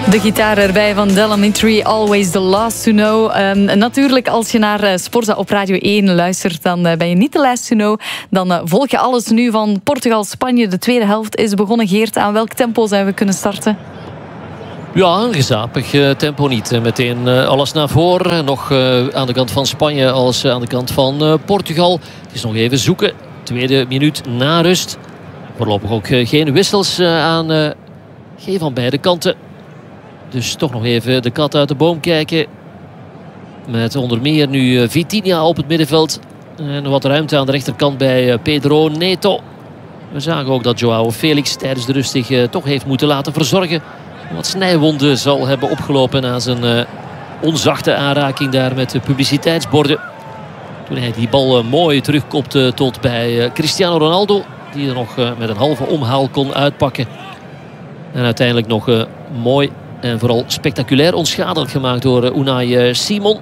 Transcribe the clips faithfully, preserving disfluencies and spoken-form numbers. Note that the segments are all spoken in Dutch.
De gitaar erbij van Delamitri, Always the Last to Know. Um, natuurlijk, als je naar uh, Sporza op Radio één luistert, dan uh, ben je niet de last to know. Dan uh, volg je alles nu van Portugal-Spanje. De tweede helft is begonnen. Geert, aan welk tempo zijn we kunnen starten? Ja, een gezapig uh, tempo niet. Uh, meteen uh, alles naar voren. Nog uh, aan de kant van Spanje als uh, aan de kant van uh, Portugal. Het is nog even zoeken. Tweede minuut na rust. Voorlopig ook uh, geen wissels uh, aan uh, geen van beide kanten. Dus toch nog even de kat uit de boom kijken. Met onder meer nu uh, Vitinha op het middenveld. En wat ruimte aan de rechterkant bij uh, Pedro Neto. We zagen ook dat Joao Felix tijdens de rust zich uh, toch heeft moeten laten verzorgen. Wat snijwonden zal hebben opgelopen na zijn uh, onzachte aanraking daar met de publiciteitsborden. Toen hij die bal uh, mooi terugkopte tot bij uh, Cristiano Ronaldo. Die er nog uh, met een halve omhaal kon uitpakken. En uiteindelijk nog uh, mooi en vooral spectaculair onschadelijk gemaakt door uh, Unai uh, Simon.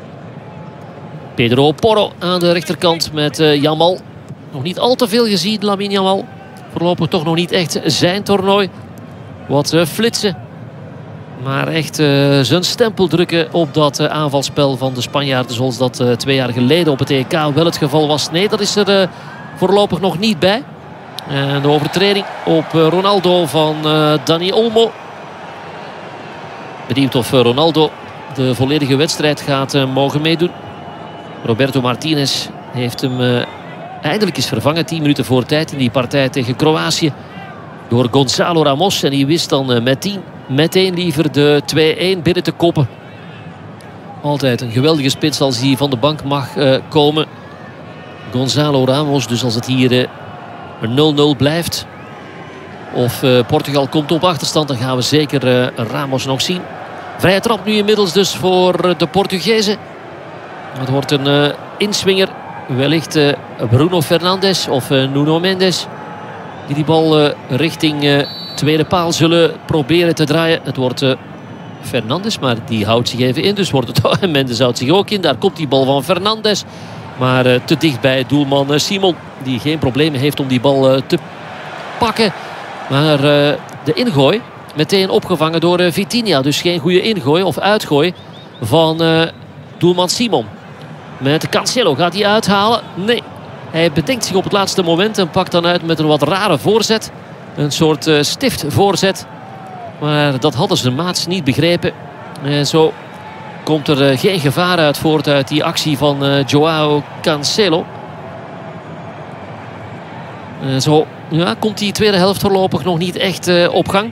Pedro Porro aan de rechterkant met uh, Yamal. Nog niet al te veel gezien, Lamine Yamal. Voorlopig toch nog niet echt zijn toernooi. Wat uh, flitsen. Maar echt uh, zijn stempel drukken op dat uh, aanvalspel van de Spanjaarden. Zoals dat uh, twee jaar geleden op het E K wel het geval was. Nee, dat is er uh, voorlopig nog niet bij. En de overtreding op uh, Ronaldo van uh, Dani Olmo. Benieuwd of uh, Ronaldo de volledige wedstrijd gaat uh, mogen meedoen. Roberto Martinez heeft hem uh, eindelijk eens vervangen. tien minuten voor tijd in die partij tegen Kroatië. Door Gonzalo Ramos. En die wist dan uh, met tien meteen liever de twee-een binnen te koppen. Altijd een geweldige spits als hij van de bank mag uh, komen. Gonzalo Ramos. Dus als het hier uh, nul nul blijft. Of uh, Portugal komt op achterstand. Dan gaan we zeker uh, Ramos nog zien. Vrije trap nu inmiddels dus voor de Portugezen. Het wordt een uh, inswinger. Wellicht uh, Bruno Fernandes of uh, Nuno Mendes. Die die bal uh, richting uh, tweede paal zullen proberen te draaien. Het wordt uh, Fernandes, maar die houdt zich even in. Dus wordt het en Mendes houdt zich ook in. Daar komt die bal van Fernandes. Maar uh, te dicht bij doelman uh, Simon. Die geen problemen heeft om die bal uh, te pakken. Maar uh, de ingooi meteen opgevangen door uh, Vitinha. Dus geen goede ingooi of uitgooi van uh, doelman Simon. Met Cancelo gaat hij uithalen. Nee, hij bedenkt zich op het laatste moment en pakt dan uit met een wat rare voorzet. Een soort uh, stift voorzet. Maar dat hadden zijn maats niet begrepen. En zo komt er uh, geen gevaar uit voort uit die actie van uh, Joao Cancelo. En zo ja, komt die tweede helft voorlopig nog niet echt uh, op gang.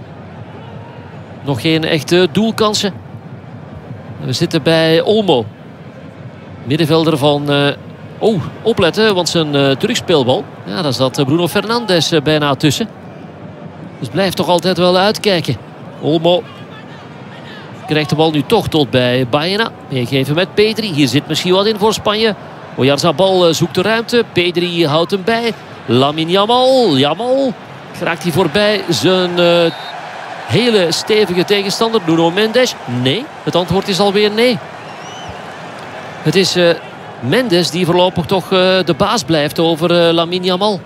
Nog geen echte doelkansen. We zitten bij Olmo. Middenvelder van... Uh, oh, opletten, want zijn uh, terugspeelbal. Ja, daar zat Bruno Fernandes uh, bijna tussen. Dus blijft toch altijd wel uitkijken. Olmo krijgt de bal nu toch tot bij Baena. Meegeven met Pedri. Hier zit misschien wat in voor Spanje. Oyarzabal uh, zoekt de ruimte. Pedri houdt hem bij. Lamine Yamal. Yamal. Raakt hij voorbij zijn uh, hele stevige tegenstander Nuno Mendes? Nee. Het antwoord is alweer nee. Het is uh, Mendes die voorlopig toch uh, de baas blijft over uh, Lamine Yamal.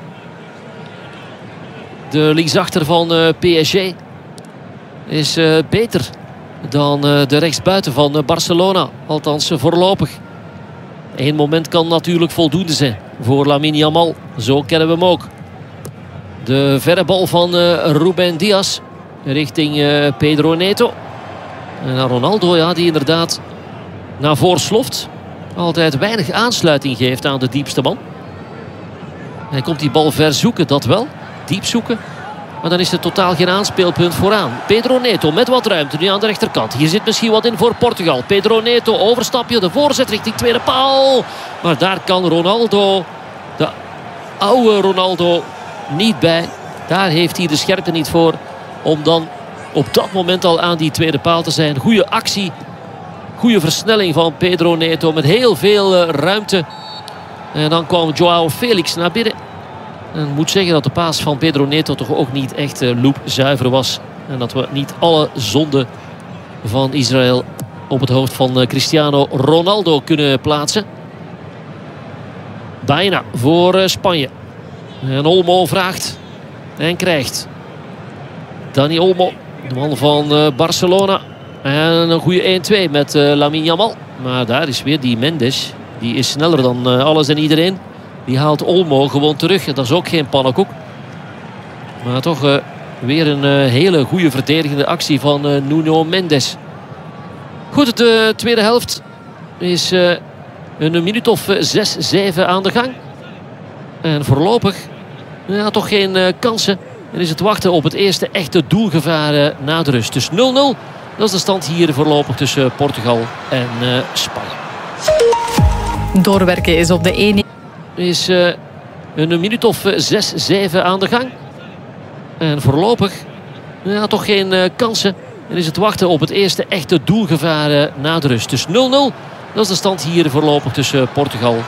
De linksachter van uh, P S G is uh, beter dan uh, de rechtsbuiten van uh, Barcelona. Althans uh, voorlopig. Eén moment kan natuurlijk voldoende zijn voor Lamine Yamal. Zo kennen we hem ook. De verre bal van uh, Ruben Dias richting uh, Pedro Neto. En Ronaldo, ja, die inderdaad naar voren sloft. Altijd weinig aansluiting geeft aan de diepste man. Hij komt die bal ver zoeken, dat wel. Diep zoeken. Maar dan is er totaal geen aanspeelpunt vooraan. Pedro Neto met wat ruimte nu aan de rechterkant. Hier zit misschien wat in voor Portugal. Pedro Neto, overstapje, de voorzet richting tweede paal. Maar daar kan Ronaldo, de oude Ronaldo, niet bij. Daar heeft hij de scherpte niet voor. Om dan op dat moment al aan die tweede paal te zijn. Goede actie. Goede versnelling van Pedro Neto met heel veel uh, ruimte. En dan kwam Joao Felix naar binnen. En ik moet zeggen dat de paas van Pedro Neto toch ook niet echt uh, loopzuiver was. En dat we niet alle zonden van Israël op het hoofd van uh, Cristiano Ronaldo kunnen plaatsen. Bijna voor uh, Spanje. En Olmo vraagt en krijgt. Dani Olmo De man van uh, Barcelona. En een goede één twee met uh, Lamine Yamal. Maar daar is weer die Mendes. Die is sneller dan uh, alles en iedereen. Die haalt Olmo gewoon terug. Dat is ook geen pannenkoek. Maar toch uh, weer een uh, hele goede verdedigende actie van uh, Nuno Mendes. Goed, de tweede helft is uh, een minuut of zes, zeven aan de gang. En voorlopig ja, toch geen uh, kansen. En is het wachten op het eerste echte doelgevaar uh, na de rust. Dus nul nul. Dat is de stand hier voorlopig tussen Portugal en uh, Spanje. Doorwerken is op de één. Is uh, een minuut of zes, zeven aan de gang. En voorlopig ja, toch geen uh, kansen. En is het wachten op het eerste echte doelgevaar uh, na de rust. Dus nul nul. Dat is de stand hier voorlopig tussen Portugal